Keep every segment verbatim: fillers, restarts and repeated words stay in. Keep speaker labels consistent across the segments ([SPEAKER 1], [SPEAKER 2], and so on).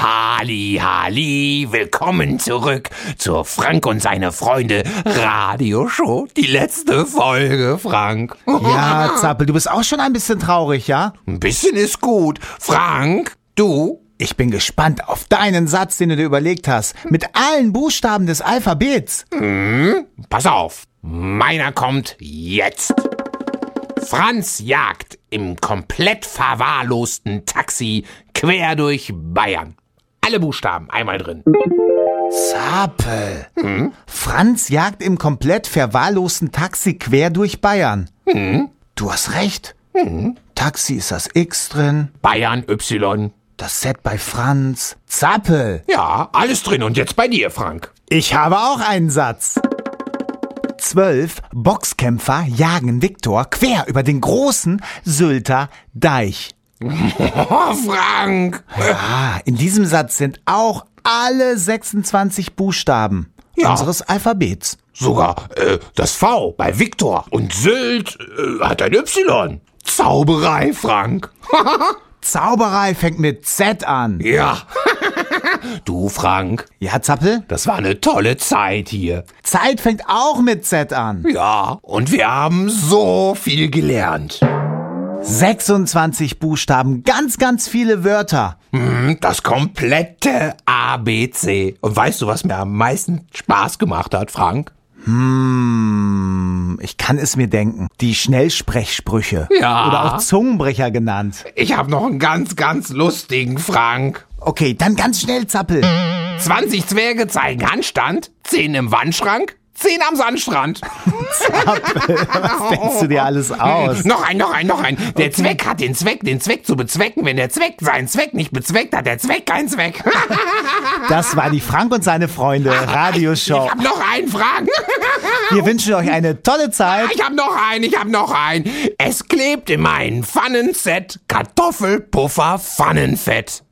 [SPEAKER 1] Halli, Halli, willkommen zurück zur Frank und seine Freunde Radioshow. Die letzte Folge, Frank.
[SPEAKER 2] Ja, Zappel, du bist auch schon ein bisschen traurig, ja?
[SPEAKER 1] Ein bisschen ist gut. Frank, du?
[SPEAKER 2] Ich bin gespannt auf deinen Satz, den du dir überlegt hast. Mit allen Buchstaben des Alphabets.
[SPEAKER 1] Hm, pass auf, meiner kommt jetzt. Franz jagt im komplett verwahrlosten Taxi quer durch Bayern. Alle Buchstaben einmal drin.
[SPEAKER 2] Zappel.
[SPEAKER 1] Hm?
[SPEAKER 2] Franz jagt im komplett verwahrlosten Taxi quer durch Bayern.
[SPEAKER 1] Hm?
[SPEAKER 2] Du hast recht.
[SPEAKER 1] Hm?
[SPEAKER 2] Taxi ist das X drin.
[SPEAKER 1] Bayern Y.
[SPEAKER 2] Das Z bei Franz. Zappel.
[SPEAKER 1] Ja, alles drin. Und jetzt bei dir, Frank.
[SPEAKER 2] Ich habe auch einen Satz. Zwölf Boxkämpfer jagen Viktor quer über den großen Sylter Deich.
[SPEAKER 1] Oh, Frank.
[SPEAKER 2] Ja, in diesem Satz sind auch alle sechsundzwanzig Buchstaben
[SPEAKER 1] Ja.
[SPEAKER 2] unseres Alphabets.
[SPEAKER 1] Sogar äh, das V bei Viktor. Und Sylt äh, hat ein Y. Zauberei, Frank.
[SPEAKER 2] Zauberei fängt mit Z an.
[SPEAKER 1] Ja. Du, Frank,
[SPEAKER 2] Ja, Zappel?
[SPEAKER 1] das war eine tolle Zeit hier.
[SPEAKER 2] Zeit fängt auch mit Z an.
[SPEAKER 1] Ja, und wir haben so viel gelernt.
[SPEAKER 2] sechsundzwanzig Buchstaben, ganz, ganz viele Wörter.
[SPEAKER 1] Hm, Das komplette A B C. Und weißt du, was mir am meisten Spaß gemacht hat, Frank?
[SPEAKER 2] Hm, ich kann es mir denken. Die Schnellsprechsprüche.
[SPEAKER 1] Ja.
[SPEAKER 2] Oder auch Zungenbrecher genannt.
[SPEAKER 1] Ich habe noch einen ganz, ganz lustigen, Frank.
[SPEAKER 2] Okay, dann ganz schnell, Zappel.
[SPEAKER 1] zwanzig Zwerge zeigen Handstand, zehn im Wandschrank, zehn am Sandstrand.
[SPEAKER 2] Was denkst du dir alles aus?
[SPEAKER 1] Noch ein, noch ein, noch ein. Der Zweck hat den Zweck, den Zweck zu bezwecken. Wenn der Zweck seinen Zweck nicht bezweckt, hat der Zweck keinen Zweck.
[SPEAKER 2] Das war die Frank und seine Freunde Radioshow.
[SPEAKER 1] Ich hab noch einen, Frank.
[SPEAKER 2] Wir wünschen euch eine tolle Zeit.
[SPEAKER 1] Ich hab noch einen, ich hab noch einen. Es klebt in meinem Pfannenset Kartoffelpuffer Pfannenfett.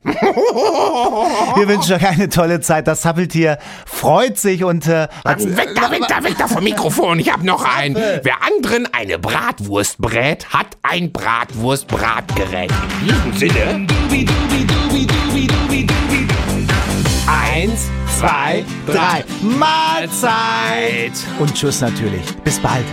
[SPEAKER 2] Wir wünschen euch eine tolle Zeit. Das Zappeltier freut sich und äh, hat,
[SPEAKER 1] Weg da, weg da, weg da vom Mikrofon. Ich hab noch einen. Wer anderen eine Bratwurst brät, hat ein Bratwurst-Bratgerät. In diesem Sinne. Eins, zwei, drei.
[SPEAKER 2] Mahlzeit. Und tschüss natürlich. Bis bald.